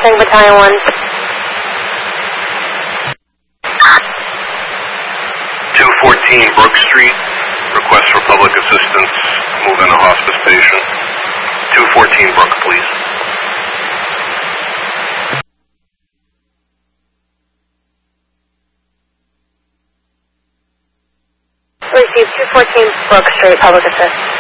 Tango Battalion 1. 214 Brook Street. Request for public assistance. Move in a hospice patient. 214 Brook, please. Receive 214 Brook Street, public assist.